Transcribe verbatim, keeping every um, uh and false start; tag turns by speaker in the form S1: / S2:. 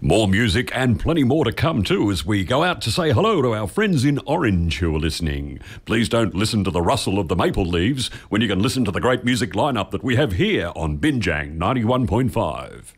S1: More music and plenty more to come too as we go out to say hello to our friends in Orange who are listening. Please don't listen to the rustle of the maple leaves when you can listen to the great music lineup that we have here on Binjang ninety-one point five.